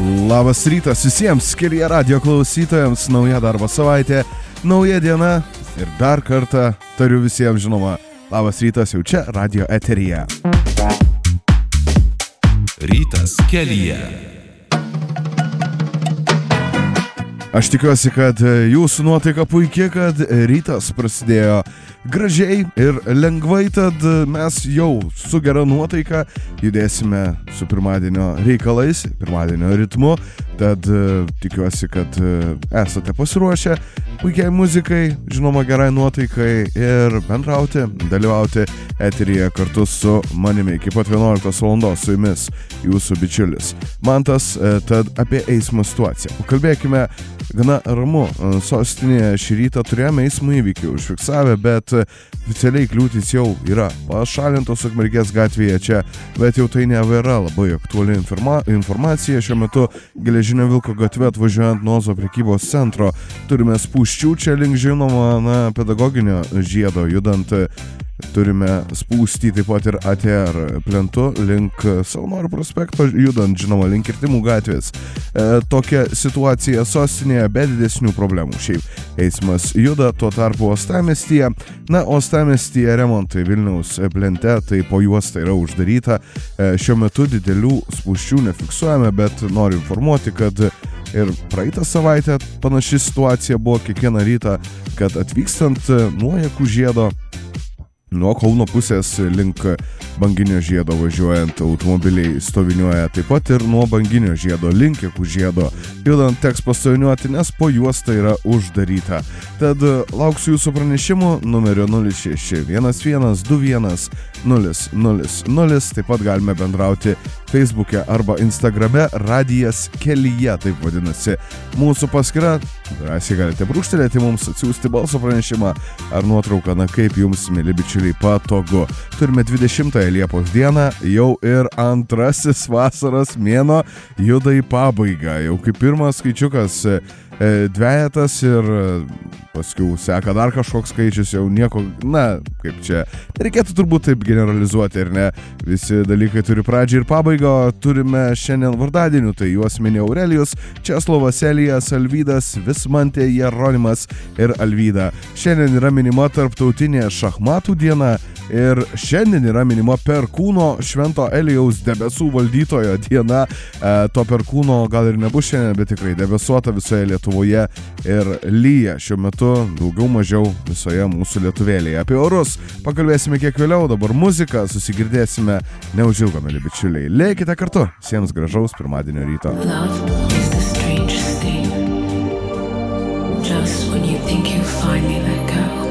Labas rytas visiems kelyje radio klausytojams, nauja darbo savaitė, nauja diena ir dar kartą tariu visiems žinoma, labas rytas jau čia radio eteryje. Rytas kelyje. Aš tikiuosi, kad jūsų nuotaika puikiai, kad rytas prasidėjo gražiai ir lengvai, tad mes jau su gera nuotaika judėsime su pirmadienio reikalais, pirmadienio ritmu, tad tikiuosi, kad esate pasiruošę puikiai muzikai, žinoma gerai nuotaikai ir bendrauti, dalyvauti eteryje kartu su manimi. Iki pat 11 valandos su jumis jūsų bičiulis Mantas, tad apie eismo situaciją. Pakalbėkime gana ramu. Sostinėje šį rytą turėjome eismo įvykį užfiksavę, bet oficialiai kliūtis jau yra pašalintos Ukmergės gatvėje čia, bet jau tai nėra labai aktuali informacija. Šiuo metu Geležinio Vilko gatve atvažiuojant nuo Ozo prekybos centro turime spūsčių čia link žinoma pedagoginio žiedo judant. Turime spūstį taip pat ir ATR plentu link Savanorių prospekto, judant žinoma link Kirtimų gatvės. Tokia situacija sostinėje be didesnių problemų. Šiaip eismas juda, tuo tarpu Uostamiestyje. Uostamiestyje remontai Vilniaus plente, tai po juosta yra uždaryta. Šiuo metu didelių spūsčių nefiksuojame, bet noriu informuoti, kad ir praeitą savaitę panaši situacija buvo kiekvieną rytą, kad atvykstant nuo Jakų žiedo, nuo Kauno pusės link Banginio žiedo važiuojant automobiliai stoviniuoja, taip pat ir nuo Banginio žiedo link Jakų žiedo judant teks pastoviniuoti, nes po juosta yra uždaryta. Tad lauksiu jūsų pranešimų numeriu 0611210000. Taip pat galime bendrauti Facebook'e arba Instagram'e Radijas kelyje, taip vadinasi mūsų paskyra. Drąsiai galite brūkštelėti mums, atsiųsti balso pranešimą ar nuotrauką, kaip jums, mėly bičiuliai, patogu. Turime 20 Liepos dieną, jau ir antrasis vasaros mėnuo juda į pabaigą. Jau kaip pirmas skaičiukas dvejetas ir paskui seka dar kažkoks skaičius, jau nieko, kaip čia, reikėtų turbūt taip generalizuoti, ir ne, visi dalykai turi pradžią ir pabaigą. Turime šiandien vardadienių, tai juos minėjo Aurelijus, Česlovas, Elijas, Alvydas, Vismantė, Jeronimas ir Alvyda. Šiandien yra minima tarptautinė šachmatų diena ir šiandien yra minima Perkūno Švento Elijaus debesų valdytojo diena. To Perkūno gal ir nebus šiandien, bet tikrai debesuota visoje Lietuvoje ir lyja šiuo metu daugiau mažiau visoje mūsų lietuvėlėje. Apie orus pakalbėsime kiek vėliau, dabar muziką susigirdėsime neužilgo, mėly bičiuliai. Lėkite kartu, visiems gražaus pirmadienio ryto. Love is the strangest thing. Just when you think you finally let go,